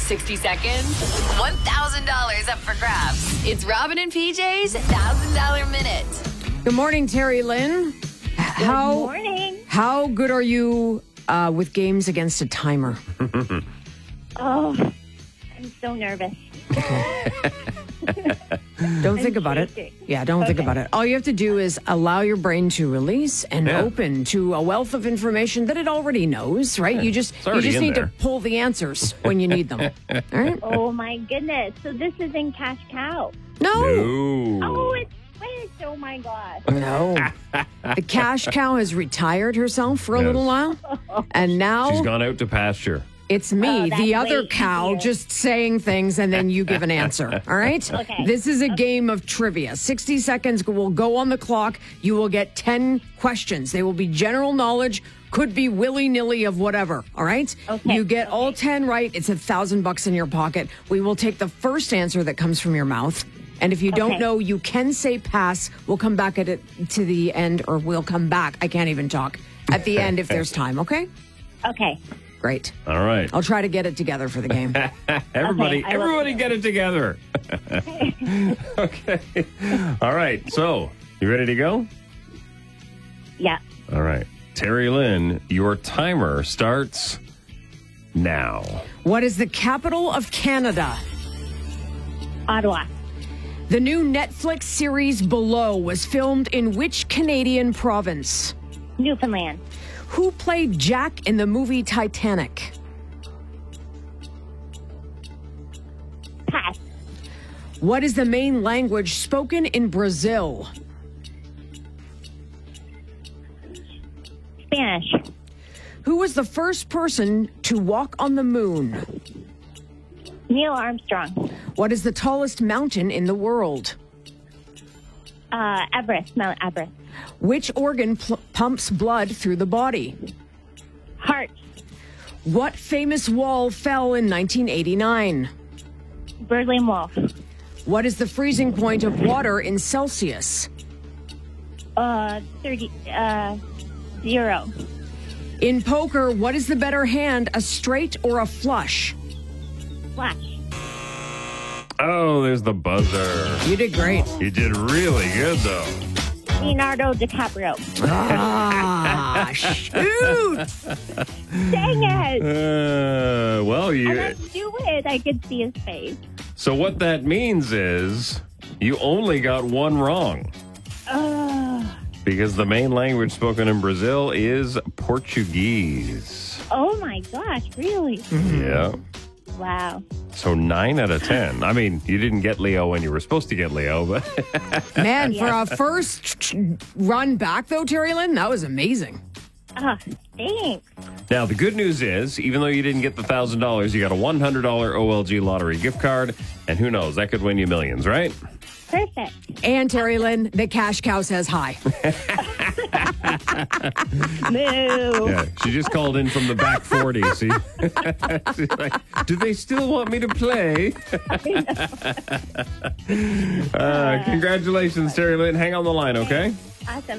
60 seconds, $1,000 up for grabs. It's Robin and PJ's $1,000 Minute. Good morning, Terry Lynn. Good morning. How good are you with games against a timer? Oh, I'm so nervous. Don't think about it. Yeah, don't think about it. All you have to do is allow your brain to release and open to a wealth of information that it already knows, right? You just need to pull the answers when you need them. All right? Oh, my goodness. So this isn't Cash Cow. No. Oh, it's Twitch. Oh, my gosh. No. The cash cow has retired herself for a little while, and now She's gone out to pasture. it's me, that's the other way cow, easier. just saying things, and then you give an answer. All right? Okay. This is a game of trivia. 60 seconds will go on the clock. You will get 10 questions. They will be general knowledge, could be willy-nilly of whatever. All right? Okay. You get all 10 right, it's $1,000 in your pocket. We will take the first answer that comes from your mouth. And if you don't know, you can say pass. We'll come back at it to the end, or we'll come back. I can't even talk. At the end if there's time, okay? Okay. Great. All right. I'll try to get it together for the game. Everybody get it together. Okay. All right. So, you ready to go? Yeah. All right. Terry Lynn, your timer starts now. What is the capital of Canada? Ottawa. The new Netflix series Below was filmed in which Canadian province? Newfoundland. Who played Jack in the movie Titanic? Pass. What is the main language spoken in Brazil? Spanish. Who was the first person to walk on the moon? Neil Armstrong. What is the tallest mountain in the world? Everest. Mount Everest. Which organ pumps blood through the body? Heart. What famous wall fell in 1989? Berlin Wall. What is the freezing point of water in Celsius? 0. In poker, what is the better hand, a straight or a flush? Flash. Oh, there's the buzzer. You did great. You did really good, though. Leonardo DiCaprio. Ah, shoot! Dang it. Well, I you. didn't do it. I could see his face. So what that means is you only got one wrong. Because the main language spoken in Brazil is Portuguese. Oh, my gosh. Really? Yeah. Wow. So 9 out of 10. I mean, you didn't get Leo when you were supposed to get Leo, but Man, for a first run back, though, Terry Lynn, that was amazing. Oh, thanks. now the good news is, even though you didn't get the $1,000, you got a $100 OLG lottery gift card, and who knows, that could win you millions, right? Perfect. And Terry Lynn, the cash cow says hi. Moo. Yeah, she just called in from the back 40. See, she's like, do they still want me to play? Congratulations, Terry Lynn. Hang on the line, okay? Awesome.